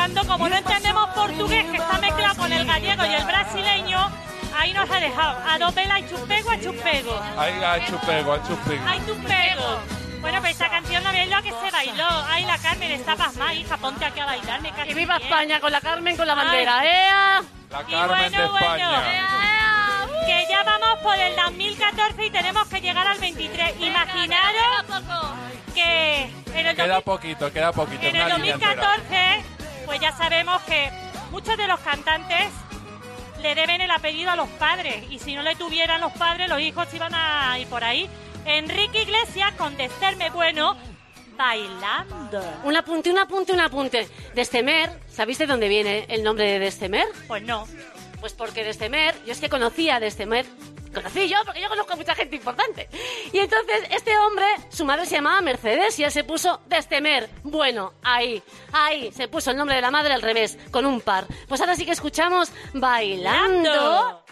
Como no entendemos portugués, que está mezclado con el gallego y el brasileño, ahí nos ha dejado a dos velas y chupego a chupego. Ahí a chupego. Ay, chupego. Bueno, pues esa canción no veis lo que se bailó. Ay, la Carmen está pasmada, hija, ponte aquí a bailar. Y viva España con la Carmen con la bandera, ¡ea! La Carmen de España. Que ya vamos por el 2014 y tenemos que llegar al 23. Imaginaros que en el Queda poquito. En el 2014, pues ya sabemos que muchos de los cantantes le deben el apellido a los padres. Y si no le tuvieran los padres, los hijos iban a ir por ahí. Enrique Iglesias con Descerme Bueno, bailando. Un apunte. Descemer, ¿sabéis de dónde viene el nombre de Descemer? Pues no. Pues porque Descemer, yo es que conocía a Descemer. Conocí yo, porque yo conozco a mucha gente importante. Y entonces, este hombre, su madre se llamaba Mercedes y él se puso Descemer. Bueno, ahí se puso el nombre de la madre al revés, con un par. Pues ahora sí que escuchamos Bailando.